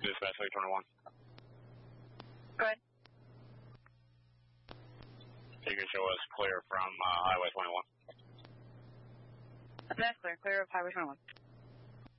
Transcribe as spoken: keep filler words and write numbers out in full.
Dispatch three twenty-one. Go ahead. You can show us clear from uh, Highway twenty-one. That's clear. Clear of Highway twenty-one.